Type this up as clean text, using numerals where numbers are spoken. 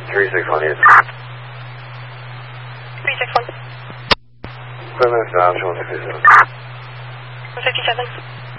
361 is. 361. Clear minutes to option 167. 157.